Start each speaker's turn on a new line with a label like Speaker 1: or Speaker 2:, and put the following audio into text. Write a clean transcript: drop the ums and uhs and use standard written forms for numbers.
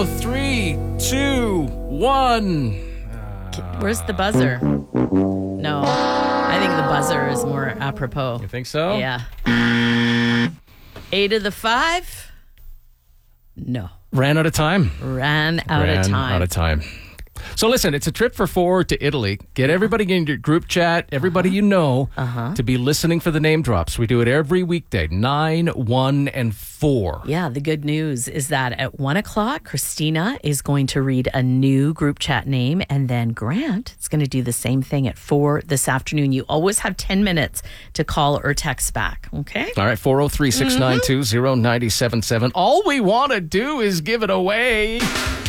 Speaker 1: go. 3, 2, 1.
Speaker 2: Where's the buzzer? No, I think the buzzer is more apropos.
Speaker 1: You think so?
Speaker 2: Yeah. 8 of the 5? No.
Speaker 1: Ran out of time.
Speaker 2: Ran out of time.
Speaker 1: So listen, it's a trip for 4 to Italy. Get everybody in your group chat, everybody you know, to be listening for the name drops. We do it every weekday, 9, 1, and 4.
Speaker 2: Yeah, the good news is that at 1 o'clock, Christina is going to read a new group chat name, and then Grant is going to do the same thing at 4 this afternoon. You always have 10 minutes to call or text back, okay?
Speaker 1: All right, 403-692-0977. All we want to do is give it away.